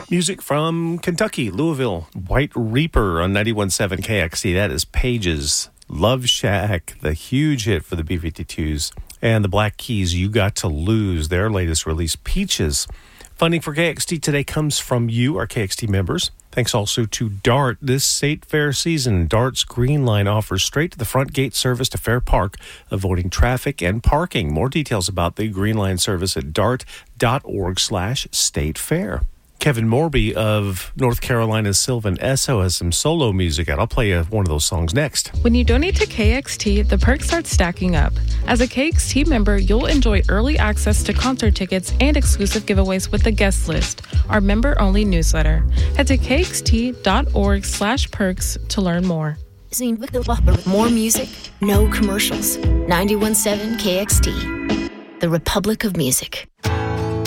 Music from Kentucky, Louisville, White Reaper on 91.7 KXT. That is Page's Love Shack, the huge hit for the B-52s. And the Black Keys, You Got to Lose, their latest release, Peaches. Funding for KXT today comes from you, our KXT members. Thanks also to DART. This State Fair season, DART's Green Line offers straight-to-the-front gate service to Fair Park, avoiding traffic and parking. More details about the Green Line service at dart.org/statefair. Kevin Morby of North Carolina's Sylvan Esso has some solo music out. I'll play one of those songs next. When you donate to KXT, the perks start stacking up. As a KXT member, you'll enjoy early access to concert tickets and exclusive giveaways with the guest list, our member-only newsletter. Head to kxt.org/perks to learn more. More music, no commercials. 91.7 KXT, the Republic of Music.